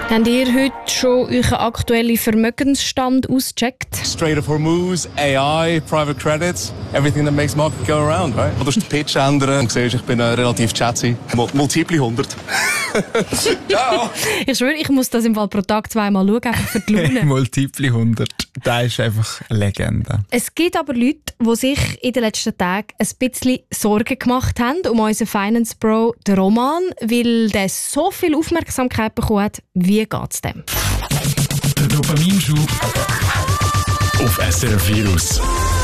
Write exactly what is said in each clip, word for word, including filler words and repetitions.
Habt ihr heute schon euren aktuellen Vermögensstand ausgecheckt? Strait of Hormuz, A I, Private Credits, everything that makes market go around, right? Du musst den Pitch ändern und siehst, ich bin äh, relativ chatty. Multiple hundert. Ciao! Ich schwöre, ich muss das im Fall pro Tag zweimal schauen, einfach für die Laune. Multiple hundert. Das ist einfach eine Legende. Es gibt aber Leute, die sich in den letzten Tagen ein bisschen Sorgen gemacht haben um unseren Finance Bro, den Roman, weil der so viel Aufmerksamkeit bekommen hat. Wie geht's dem? Der Dopaminschub auf S R F Virus.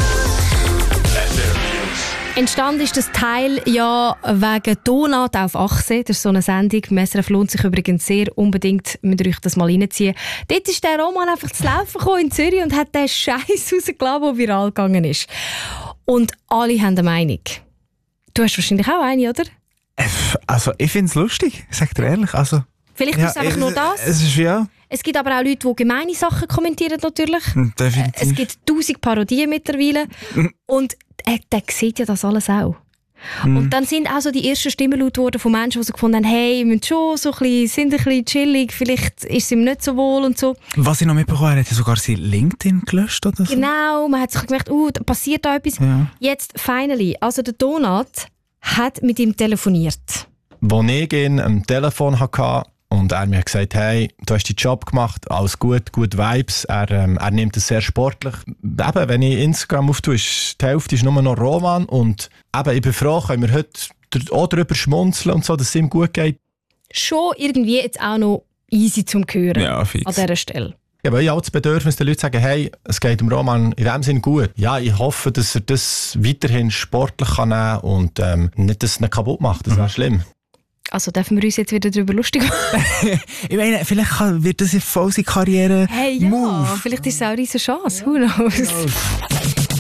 Entstanden ist das Teil ja wegen Donut auf Achse. Das ist so eine Sendung. S R F lohnt sich übrigens sehr. Unbedingt müsst ihr euch das mal reinziehen. Dort ist der Roman einfach zu laufen gekommen in Zürich und hat den Scheiß rausgelassen, der viral gegangen ist. Und alle haben eine Meinung. Du hast wahrscheinlich auch eine, oder? Also, ich finde es lustig, sag dir ehrlich. Also, Vielleicht ja, ist es einfach es, nur das. Es ist ja. Es gibt aber auch Leute, die gemeine Sachen kommentieren, natürlich. Definitiv. Es gibt tausend Parodien mittlerweile. Und äh, der sieht ja das alles auch. Mm. Und dann sind auch so die ersten Stimmen laut worden von Menschen, die so gefunden haben, hey, wir müssen schon so ein bisschen, sind ein bisschen chillig, vielleicht ist es ihm nicht so wohl und so. Was ich noch mitbekommen habe, hat er sogar sein LinkedIn gelöscht oder so. Genau, man hat sich gemerkt, uh, da passiert da etwas. Ja. Jetzt, finally, also der Donut hat mit ihm telefoniert. Als ich ihn am Telefon hatte und er mir gesagt, hey, du hast deinen Job gemacht, alles gut, gute Vibes. Er, ähm, er nimmt es sehr sportlich. Eben, wenn ich Instagram auftue, ist die Hälfte ist nur noch Roman. Und eben, ich bin froh, können wir heute auch darüber schmunzeln und so, dass es ihm gut geht. Schon irgendwie jetzt auch noch easy zum Hören ja, fix. An dieser Stelle. Ja, weil ich auch das Bedürfnis, den Leuten sagen, hey, es geht dem Roman in dem Sinne gut. Ja, ich hoffe, dass er das weiterhin sportlich kann nehmen und ähm, nicht, dass es ihn kaputt macht. Das wäre schlimm. Also dürfen wir uns jetzt wieder darüber lustig machen? Ich meine, vielleicht kann, wird das eine voll seine Karriere Hey, ja, Move. vielleicht ist es auch eine riesige Chance. Who knows?